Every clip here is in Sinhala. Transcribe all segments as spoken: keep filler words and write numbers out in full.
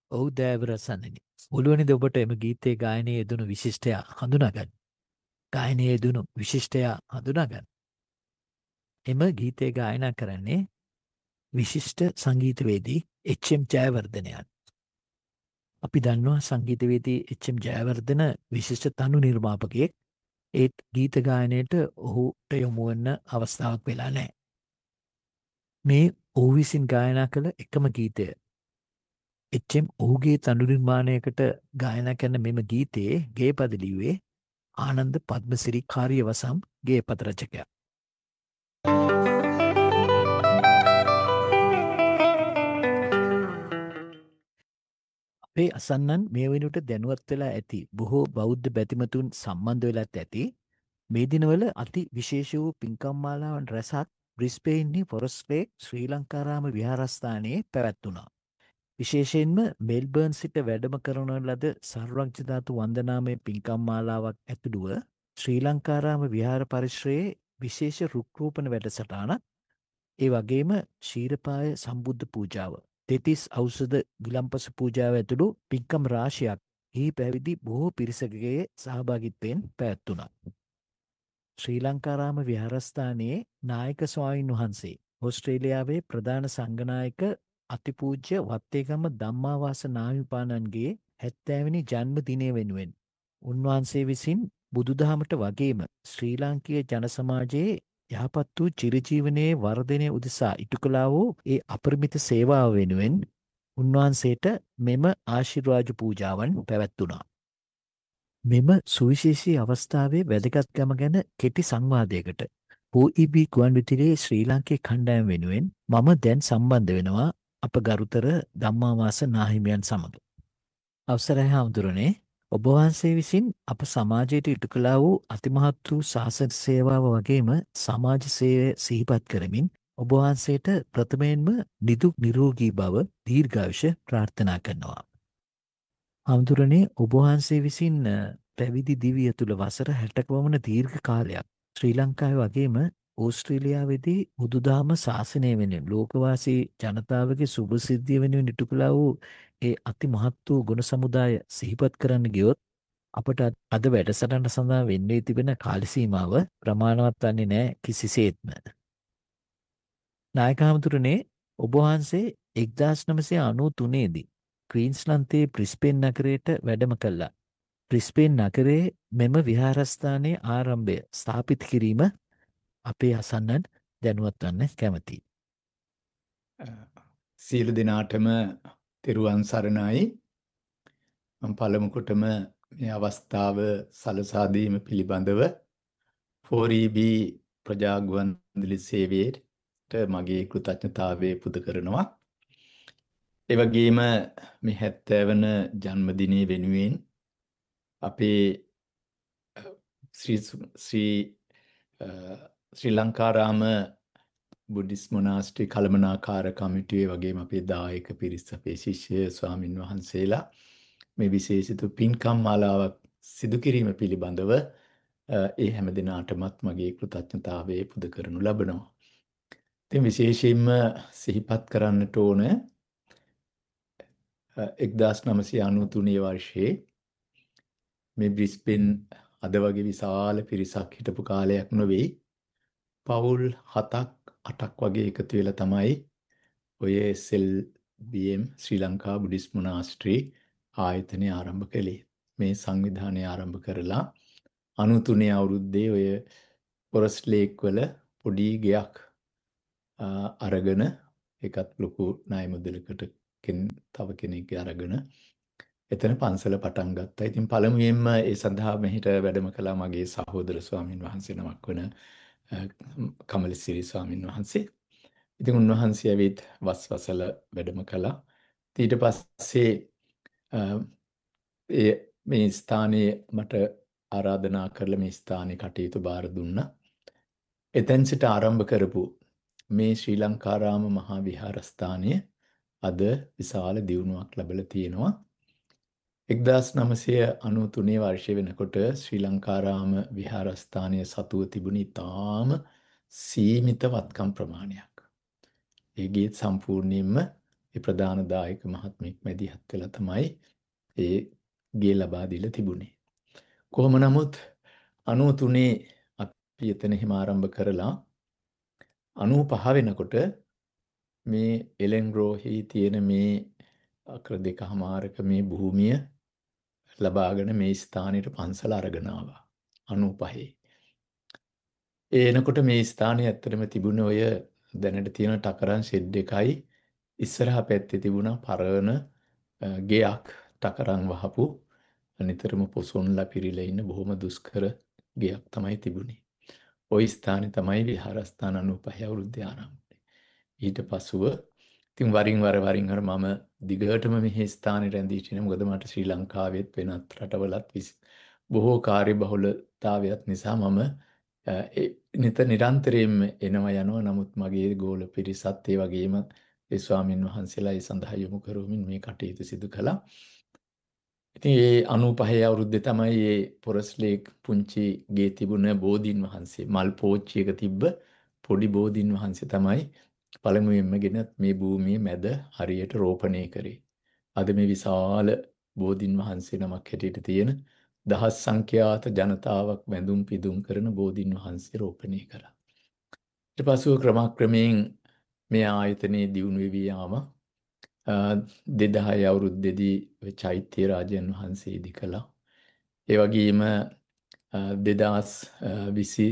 ඔව් දෑවර සන්නනි. පුළුවනිද ඔබට එම ගීතයේ ගායනයේ යෙදුණු විශිෂ්ටයා හඳුනාගන්න. ගායනයේ යෙදුණු විශිෂ්ටයා හඳුනාගන්න. එම ගීතය ගායනා කරන්නේ විශිෂ්ට සංගීතවේදී එච්.එම්. ජයවර්ධනයන්. අපි දන්නවා සංගීතවේදී එච්.එම්. ජයවර්ධන විශිෂ්ට තනු නිර්මාපකයෙක්. ඒත් ගීත ගායනයට ඔහුට යොමුවන්න අවස්ථාවක් වෙලා නෑ. මේ ඔහු විසින් ගායනා කළ එකම ගීතය. එච්.එම්. ඔහුගේ තනු නිර්මාණයකට ගායනා කරන මෙම ගීතයේ ගේපද ලිව්වේ ආනන්ද පද්මසිරි කාර්යවසම් ගේපද රචකයා. අපේ අසන්නන් මේ වෙනුට දැනුවත් වෙලා ඇති බොහෝ බෞද්ධ බැතිමතුන් සම්බන්ධ වෙලත් ඇති මේ දිනවල අති විශේෂ වූ පින්කම්මාලාවන් රැසක් බ්‍රිස්බේන්හි ෆොරස්ට්ලේක් ශ්‍රී ලංකාරාම විහාරස්ථානයේ පැවැත්වුණා. විශේෂයෙන්ම මෙල්බර්න් සිට වැඩම කරන ලද සර්වඥධාතු වන්දනාමය පින්කම්මාලාවක් ඇතුළුව ශ්‍රී ලංකාරාම විහාර පරිශ්‍රයේ විශේෂ රුක්රෝපණ වැඩසටානක් ඒ වගේම ශීරපාය සම්බුද්ධ පූජාව තෙතිස් ඖෂධ ගිලම්පස පූජාව ඇතුළු පින්කම් රාශියක් එහි පැවිදි බොහෝ පිරිසකගේ සහභාගිත්වයෙන් පැවැත්වුණා. ශ්‍රී ලංකාරාම විහාරස්ථානයේ නායක ස්වාමීන් වහන්සේ ඕස්ට්‍රේලියාවේ ප්‍රධාන සංඝනායක අතිපූජ්‍ය වත්තේගම ධම්මාවාස නාහිමිපාණන්ගේ හැත්තෑවෙනි ජන්ම දිනය වෙනුවෙන් උන්වහන්සේ විසින් බුදුදහමට වගේම ශ්‍රී ලාංකීය ජන සමාජයේ යහපත් වූ චිරජීවනයේ වර්ධනය උදෙසා ඉටු කළා වූ ඒ අපරිමිත සේවාව වෙනුවෙන් උන්වහන්සේට මෙම ආශිර්වාද පූජාවන් පැවැත්වුණා. මෙම සුවිශේෂී අවස්ථාවේ වැදගත්කම ගැන කෙටි සංවාදයකට ඔ ඊ බී ගුවන්විදුලියේ ශ්‍රී ලාංකේය කණ්ඩායම වෙනුවෙන් මම දැන් සම්බන්ධ වෙනවා අප ගරුතර ධම්මාවාස නාහිමියන් සමග. අවසරයි හාමුදුරනේ, ඔබ වහන්සේ විසින් අප සමාජයට ඉටු කළා වූ අතිමහත් වූ ශාසන සේවාව වගේම සමාජ සේවය සිහිපත් කරමින් ඔබ වහන්සේට ප්‍රථමයෙන්ම නිදුක් නිරෝගී බව දීර්ඝායුෂ ප්‍රාර්ථනා කරනවා. හාමුදුරනේ, ඔබ වහන්සේ විසින් පැවිදි දිවිය තුළ වසර හැටක වමන දීර්ඝ කාලයක් ශ්‍රී ලංකාවේ වගේම ඕස්ට්‍රේලියාවේදී බුදුදහම ශාසනය වෙනුවෙන් ලෝකවාසී ජනතාවගේ සුභ සිද්ධිය වෙනුවෙන් ඉටු කළා වූ ඒ අති මහත් වූ ගුණ සමුදාය සිහිපත් කරන්න ගියොත් අපට අද වැඩසටහන සඳහා වෙන් වී තිබෙන කාල සීමාව ප්‍රමාණවත් වන්නේ නැහැ කිසිසේත්ම. නායක හාමුදුරනේ, ඔබ වහන්සේ එක්දාස් නවසිය අනූ තුනේ දී ක්වීන්ස්ලන්තයේ බ්‍රිස්බේන් නගරයට වැඩම කළා. බ්‍රිස්බේන් නගරයේ මෙම විහාරස්ථානයේ ආරම්භය ස්ථාපිත කිරීම අපේ අසන්නන් දැනුවත් වන්න කැමතියි. සියලු දෙනාටම තෙරුවන් සරණයි. මම පළමු කොටම මේ අවස්ථාව සලසා දීම පිළිබඳව ෆෝර් ඊ බී ප්‍රජා ගුවන්විදුලි සේවයට මගේ කෘතඥතාවය පුද කරනවා. ඒ වගේම මේ හැත්තෑ වන ජන්මදිනය වෙනුවෙන් අපේ ශ්‍රී ශ්‍රී ශ්‍රී ලංකාරාම බුද්දිස් මොනාස්ට්‍රි කළමනාකාර කමිටුවේ වගේම අපේ දායක පිරිස, අපේ ශිෂ්‍ය ස්වාමින් වහන්සේලා මේ විශේෂිත පින්කම් මාලාවක් සිදු කිරීම පිළිබඳව ඒ හැම දිනාටමත් මගේ කෘතඥතාවය පුද කරනු ලබනවා. ඉතින් විශේෂයෙන්ම සිහිපත් කරන්නට ඕන එක්දාස් නවසිය අනූ තුනේ වර්ෂයේ මේ බ්‍රිස්බේන් අද වගේ විශාල පිරිසක් හිටපු කාලයක් නොවේ. පවුල් හතක් අටක් වගේ එකතු වෙලා තමයි ඔය එස් එල් බී එම් ශ්‍රී ලංකා බුද්දිස් මොනාස්ට්‍රි ආයතනය ආරම්භ කළේ. මේ සංවිධානය ආරම්භ කරලා අනූ තුනේ අවුරුද්දේ ඔය ෆොරස්ට් ලේක් වල පොඩි ගෙයක් අරගෙන, ඒකත් ලොකු ණය මුදලකට තව කෙනෙක්ගේ අරගෙන එතන පන්සල පටන් ගත්තා. ඉතින් පළමුවෙන්ම ඒ සඳහා මෙහිට වැඩම කළා මගේ සහෝදර ස්වාමින් වහන්සේ නමක් වන කමලසිරි ස්වාමින් වහන්සේ. ඉතින් උන්වහන්සේ ඇවිත් වස්වසල වැඩම කළා. ඊට පස්සේ ඒ මේ ස්ථානයේ මට ආරාධනා කරලා මේ ස්ථානයේ කටයුතු බාර දුන්නා. එතෙන් සිට ආරම්භ කරපු මේ ශ්‍රී ලංකාරාම මහා විහාරස්ථානය අද විශාල දියුණුවක් ලැබලා තියෙනවා. එක්දාස් නවසිය අනූ තුනේ වර්ෂය වෙනකොට ශ්‍රී ලංකාරාම විහාරස්ථානය සතුව තිබුණ ඉතාම සීමිත වත්කම් ප්‍රමාණයක්. ඒ ගියත් සම්පූර්ණයෙන්ම ඒ ප්‍රධාන දායක මහත්මෙක් මැදිහත් වෙලා තමයි ඒ ගේ ලබා දීලා තිබුණේ. කොහොම නමුත් අනූ තුනේ අපි එතන හිම ආරම්භ කරලා අනූ පහ වෙනකොට මේ එලෙන්ග්‍රෝහි තියෙන මේ අක්‍ර දෙකහමාරක මේ භූමිය ලබාගෙන මේ ස්ථානෙට පන්සල අරගෙන ආවා. අනූ පහේ. ඒ එනකොට මේ ස්ථානයේ ඇත්තටම තිබුණේ ඔය දැනට තියෙන ටකරන් ෂෙඩ් එකයි ඉස්සරහා පැත්තේ තිබුණා පරණ ගෙයක් ටකරන් වහපු නිතරම පොසොන්ලා පිරීලා ඉන්න බොහොම දුෂ්කර ගෙයක් තමයි තිබුණේ. ওই ස්ථානේ තමයි විහාරස්ථාන අනූ පහ අවුරුද්දේ ආරම්භය. ඊට පසුව ඉතින් වරින් වර වරින් වර මම දිගටම මේ ස්ථානේ රැඳී සිටින මොකද මට ශ්‍රී ලංකාවෙත් වෙනත් රටවලත් බොහෝ කාර්යබහුලතාවයක් නිසා මම ඒ නිතර නිරන්තරයෙන්ම එනවා යනවා. නමුත් මගේ ගෝල පිරිසත් ඒ වගේම ඒ ස්වාමින් වහන්සේලා ඒ සඳහා යොමු කරමින් මේ කටයුතු සිදු කළා. ඉතින් ඒ අනූ පහේ අවුරුද්දේ තමයි මේ පොරස්ලේක් පුංචි ගේ තිබුණ බෝධීන් වහන්සේ මල් පෝච්චියක තිබ්බ පොඩි බෝධීන් වහන්සේ තමයි පළමුවෙන්ම ගෙන මේ භූමියේ මැද හරියට රෝපණය කරේ. අද මේ විශාල බෝධීන් වහන්සේ නමක් හැටියට තියෙන දහස් සංඛ්‍යාත ජනතාවක් වැඳුම් පිදුම් කරන බෝධීන් වහන්සේ රෝපණය කළා. ඊට පසුව ක්‍රමක්‍රමයෙන් මේ ආයතනයේ දියුණු වෙවි යාම දෙදහය අවුරුද්දේදී චෛත්‍ය රාජයන් වහන්සේ ඉදි කළා. ඒ වගේම දෙදහස් විසි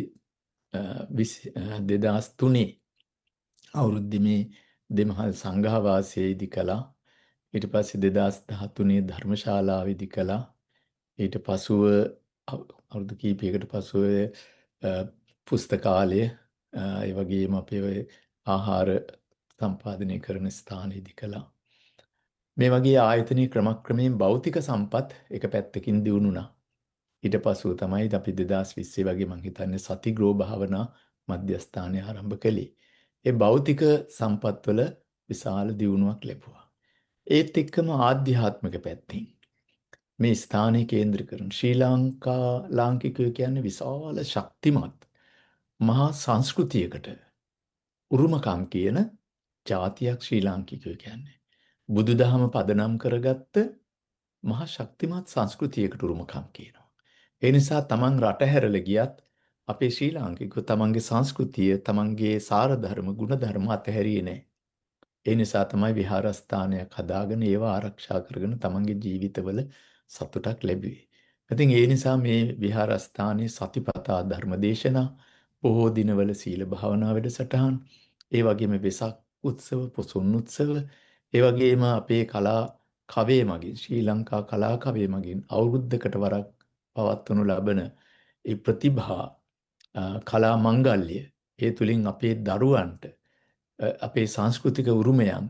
දෙදහස් තුනේ අවුරුද්දේ මේ දෙමහල් සංඝවාසය ඉදි කළා. ඊට පස්සේ දෙදහස් දහතුනේ ධර්මශාලාව ඉදි කළා. ඊට පසුව අවුරුදු කිහිපයකට පසුව පුස්තකාලය ඒ වගේම අපේ ආහාර සම්පාදනය කරන ස්ථාන ඉදි කළා. මේ වගේ ආයතනයේ ක්‍රමක්‍රමයෙන් භෞතික සම්පත් එක පැත්තකින් දියුණුණා. ඊට පසුව තමයි අපි දෙදහස් විස්සේ වගේ මං හිතන්නේ සතිග්‍රෝ භාවනා මධ්‍යස්ථානය ආරම්භ කළේ. ඒ භෞතික සම්පත්වල විශාල දියුණුවක් ලැබුවා. ඒත් එක්කම ආධ්‍යාත්මික පැත්තෙන් මේ ස්ථානයේ කේන්ද්‍ර කරන ශ්‍රී ලංකා ලාංකිකයෝ කියන්නේ විශාල ශක්තිමත් මහා සංස්කෘතියකට උරුමකම් කියන ජාතියක් ශ්‍රී ලාංකිකයෝ කියන්නේ. බුදුදහම පදනම් කරගත්ත මහා ශක්තිමත් සංස්කෘතියකට උරුමකම් කියනවා. ඒ නිසා තමන් රට හැරලා ගියත් අපේ ශ්‍රී ලාංකිකයෝ තමන්ගේ සංස්කෘතිය, තමන්ගේ සාරධර්ම, ගුණධර්ම අතහැරියේ නැහැ. ඒ නිසා තමයි විහාරස්ථානයක් හදාගෙන ඒවා ආරක්ෂා කරගෙන තමන්ගේ ජීවිතවල සතුටක් ලැබුවේ. ඉතින් ඒ නිසා මේ විහාරස්ථානයේ සතිපතා ධර්මදේශනා, බොහෝ දිනවල සීල භාවනා වැඩසටහන්, ඒ වගේම වෙසක් උත්සව, පොසොන් උත්සව, ඒ වගේම අපේ කලා කවේ මගින් ශ්‍රී ලංකා කලා කවේ මගින් අවුරුද්දකට වරක් පවත්වනු ලබන ඒ ප්‍රතිභා කලා මංගල්‍ය ඒ තුලින් අපේ දරුවන්ට අපේ සංස්කෘතික උරුමයන්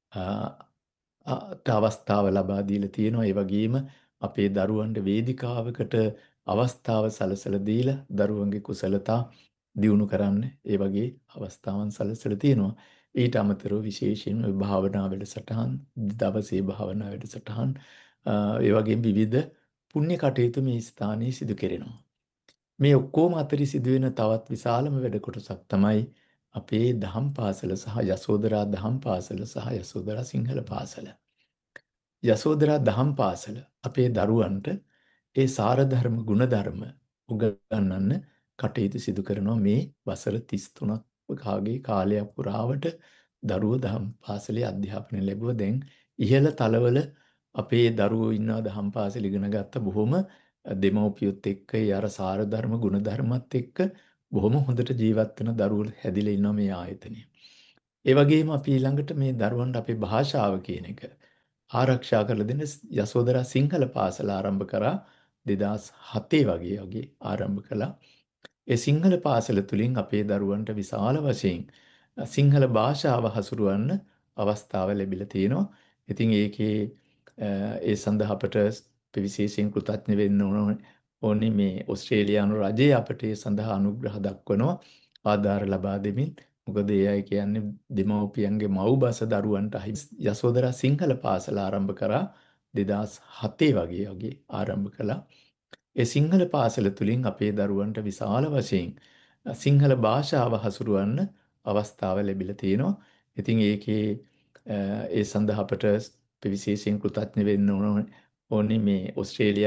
අවස්ථාව ලබා දීලා තියෙනවා. ඒ වගේම අපේ දරුවන්ට වේදිකාවකට අවස්ථාව සලසලා දීලා දරුවන්ගේ කුසලතා දියුණු කරන්න ඒ වගේ අවස්ථාවන් සලසලා තියෙනවා. ඊට අමතරව විශේෂයෙන්ම භාවනා වැඩසටහන්, දවසේ භාවනා වැඩසටහන්, ඒ වගේම විවිධ පුණ්‍ය කටයුතු මේ ස්ථානයේ සිදු කෙරෙනවා. මේ ඔක්කොම අතරි සිදුවෙන තවත් විශාලම වැඩ කොටසක් තමයි අපේ දහම් පාසල සහ යසෝදරා දහම් පාසල සහ යසෝදරා සිංහල පාසල. යසෝදරා දහම් පාසල අපේ දරුවන්ට ඒ සාරධර්ම ගුණධර්ම උගන්වන්න කටයුතු සිදු කරනවා. මේ වසර තිස් තුනක් කාගේ කාලයක් පුරාවට දරුවෝ දහම් පාසලේ අධ්‍යාපනය ලැබුවා. දැන් ඉහළ තලවල අපේ දරුවෝ ඉන්නවා දහම් පාසල ඉගෙන ගත්ත බොහොම දෙමව්පියොත් එක්ක ඒ අර සාරධර්ම ගුණධර්මත් එක්ක බොහොම හොඳට ජීවත් වෙන දරුවෝ හැදිලා ඉන්නවා මේ ආයතනයේ. ඒ වගේම අපි ඊළඟට මේ දරුවන්ට අපේ භාෂාව කියන එක ආරක්ෂා කරලා දෙන්න යසෝදරා සිංහල පාසල ආරම්භ කරා දෙදහස් හතේ වගේ වගේ ආරම්භ කළා. ඒ සිංහල පාසල තුලින් අපේ දරුවන්ට විශාල වශයෙන් සිංහල භාෂාව හසුරවන්න අවස්ථාව ලැබිලා තියෙනවා. ඉතින් ඒකේ ඒ සඳහා අපට විශේෂයෙන් කෘතඥ වෙන්න ඕනේ මේ ඕස්ට්‍රේලියානු රජය අපට ඒ සඳහා අනුග්‍රහ දක්වනවා ආධාර ලබා දෙමින්. මොකද ඒ අය කියන්නේ දෙමව්පියන්ගේ මව්බස දරුවන්ට යසෝදරා සිංහල පාසල ආරම්භ කරා දෙදහස් හතේ වගේ වගේ ආරම්භ කළා. ඒ සිංහල පාසල තුලින් අපේ දරුවන්ට විශාල වශයෙන් සිංහල භාෂාව හසුරවන්න අවස්ථාව ලැබිලා තියෙනවා. ඉතින් ඒකේ ඒ සඳහා අපට විශේෂයෙන් කෘතඥ වෙන්න ඕන ඕනේ මේ ඔස්ට්‍රේලියා